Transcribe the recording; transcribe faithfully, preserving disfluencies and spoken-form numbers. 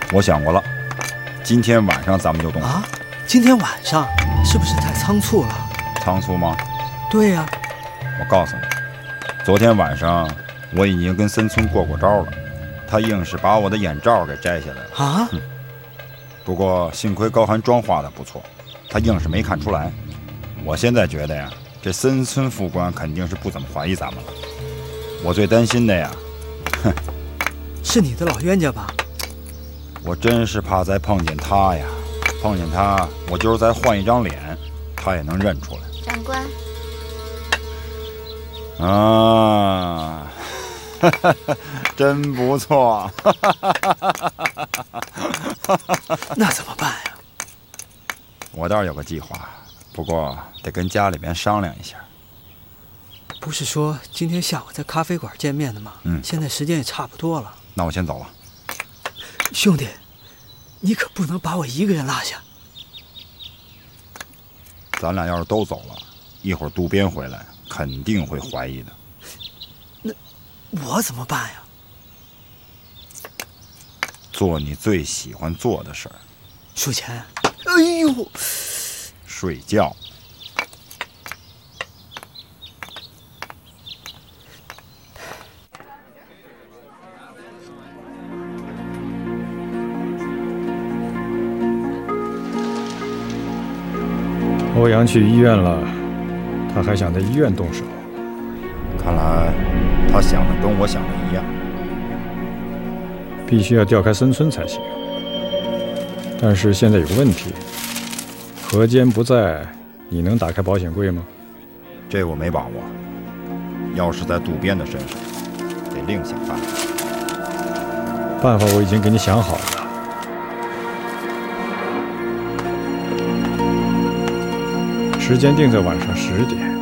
我想过了，今天晚上咱们就动手。 啊？今天晚上是不是太仓促了？ 仓促吗？ 对呀、啊。 我告诉你，昨天晚上我已经跟森村过过招了，他硬是把我的眼罩给摘下来了。 啊？ 嗯、不过幸亏高寒妆化的不错，他硬是没看出来。我现在觉得呀，这森村副官肯定是不怎么怀疑咱们了。我最担心的呀，哼， 是你的老冤家吧？ 我真是怕再碰见他呀，碰见他，我就是再换一张脸，他也能认出来。 长官。 啊，哈哈，真不错。 那怎么办呀？ 我倒是有个计划，不过得跟家里边商量一下。 不是说今天下午在咖啡馆见面的吗？ 嗯， 现在时间也差不多了。 那我先走了。 兄弟，你可不能把我一个人落下。 咱俩要是都走了，一会儿渡边回来肯定会怀疑的。 那我怎么办呀？ 做你最喜欢做的事儿。 数钱。哎呦！ 睡觉。 欧阳去医院了，他还想在医院动手。 看来他想的跟我想的一样， 必须要调开森村才行。但是现在有个问题，河间不在，你能打开保险柜吗？ 这我没把握。要是在渡边的身上，得另想办法。 办法我已经给你想好了。时间定在晚上十点。